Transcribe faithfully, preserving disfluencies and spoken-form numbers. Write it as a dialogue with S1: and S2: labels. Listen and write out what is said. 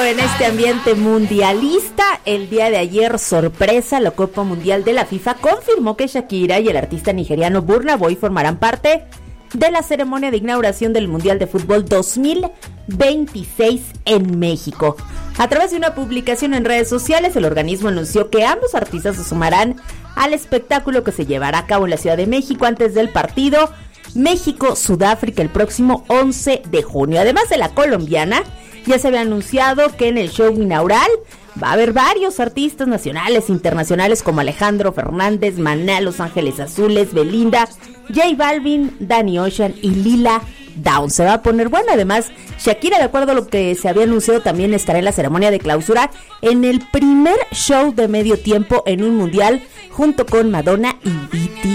S1: todo en este ambiente mundialista. El día de ayer, sorpresa, la Copa Mundial de la FIFA confirmó que Shakira y el artista nigeriano Burna Boy formarán parte de la ceremonia de inauguración del Mundial de Fútbol dos mil veintiséis en México. A través de una publicación en redes sociales, el organismo anunció que ambos artistas se sumarán al espectáculo que se llevará a cabo en la Ciudad de México antes del partido México-Sudáfrica el próximo once de junio. Además de la colombiana, ya se había anunciado que en el show inaugural va a haber varios artistas nacionales e internacionales como Alejandro Fernández, Maná, Los Ángeles Azules, Belinda, J Balvin, Danny Ocean y Lila Downs. Se va a poner bueno. Además, Shakira, de acuerdo a lo que se había anunciado, también estará en la ceremonia de clausura en el primer show de medio tiempo en un mundial junto con Madonna y B T